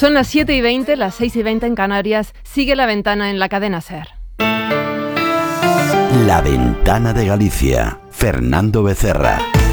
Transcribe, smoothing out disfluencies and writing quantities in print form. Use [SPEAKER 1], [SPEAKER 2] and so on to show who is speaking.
[SPEAKER 1] Son las 7:20, las 6:20 en Canarias. Sigue La Ventana en la cadena SER.
[SPEAKER 2] La Ventana de Galicia. Fernando Becerra.